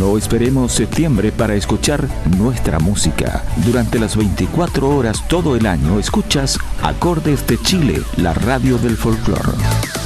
No esperemos septiembre para escuchar nuestra música. Durante las 24 horas todo el año escuchas Acordes de Chile, la radio del folclore.